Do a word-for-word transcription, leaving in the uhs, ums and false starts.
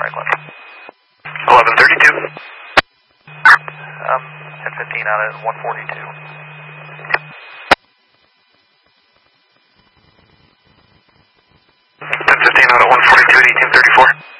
Alright, Glenn. eleven thirty-two. Um, ten fifteen out at one forty-two. ten fifteen out at one forty-two at eighteen thirty-four.